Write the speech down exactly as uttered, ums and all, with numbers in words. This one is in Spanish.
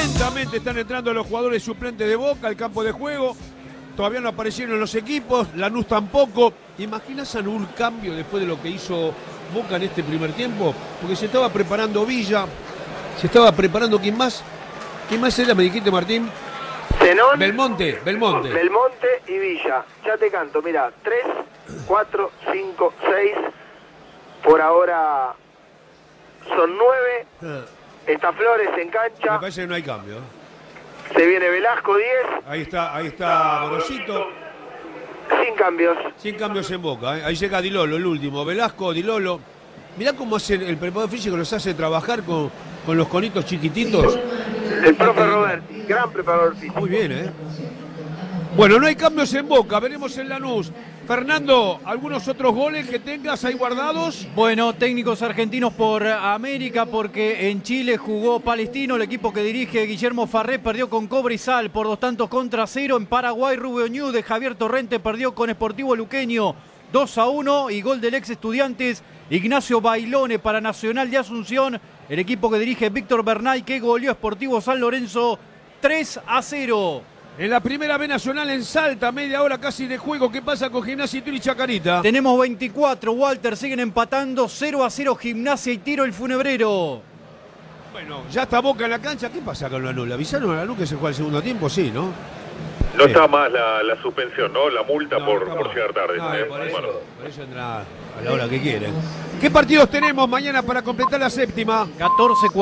Lentamente están entrando los jugadores suplentes de Boca al campo de juego. Todavía no aparecieron los equipos, Lanús tampoco. ¿Imaginas un cambio después de lo que hizo Boca en este primer tiempo? Porque se estaba preparando Villa, se estaba preparando ¿quién más? ¿Quién más era, me dijiste, Martín? Zenón, Belmonte, Belmonte. Belmonte y Villa. Ya te canto, mira, tres, cuatro, cinco, seis. Por ahora son nueve. Está Flores en cancha. Me parece que no hay cambio. Se viene Velasco, diez. Ahí está, ahí está Gorosito. Sin cambios. Sin cambios en Boca, ¿eh? Ahí llega Di Lolo, el último. Velasco, Di Lolo. Mirá cómo hace el preparador físico, los hace trabajar con, con los conitos chiquititos. El profe Roberti, gran preparador físico. Muy bien, ¿eh? Bueno, no hay cambios en Boca, veremos en Lanús. Fernando, ¿algunos otros goles que tengas ahí guardados? Bueno, técnicos argentinos por América, porque en Chile jugó Palestino, el equipo que dirige Guillermo Farré perdió con Cobresal por dos tantos contra cero. En Paraguay, Rubio Ñu de Javier Torrente perdió con Sportivo Luqueño dos a uno y gol del ex Estudiantes Ignacio Bailone para Nacional de Asunción, el equipo que dirige Víctor Bernay, que goleó a Sportivo San Lorenzo tres a cero. En la primera B Nacional en Salta, media hora casi de juego. ¿Qué pasa con Gimnasia y Tiro y Chacarita? Tenemos veinticuatro, Walter, siguen empatando cero a cero Gimnasia y Tiro el Funebrero. Bueno, ya está Boca en la cancha. ¿Qué pasa con Lanús? ¿Le avisaron a Lanús que se juega el segundo tiempo? Sí, ¿no? No eh. está más la, la suspensión, ¿no? La multa No, por, no por llegar tarde. No, ¿eh? por, eso, Bueno. por eso entra a la hora que quieren. ¿Qué partidos tenemos mañana para completar la séptima? catorce